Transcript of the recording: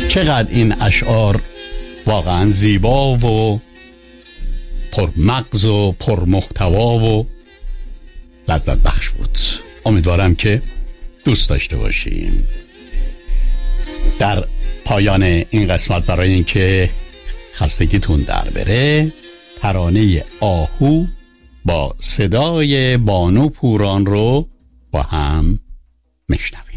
چقدر این اشعار واقعا زیبا و پرمغز و پرمحتوا و لذت بخش بود. امیدوارم که دوست داشته باشیم. در پایان این قسمت برای اینکه خستگیتون در بره، ترانه آهو با صدای بانو پوران رو با هم میشنویم.